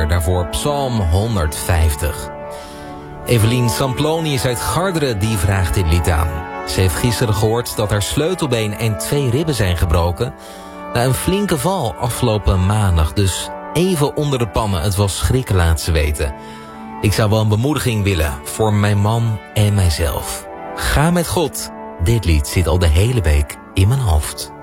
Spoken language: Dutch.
daarvoor Psalm 150. Evelien Samploni is uit Garderen, die vraagt dit lied aan. Ze heeft gisteren gehoord dat haar sleutelbeen en 2 ribben zijn gebroken. Na een flinke val afgelopen maandag, dus even onder de pannen. Het was schrikken, laat ze weten. Ik zou wel een bemoediging willen voor mijn man en mijzelf. Ga met God. Dit lied zit al de hele week in mijn hoofd.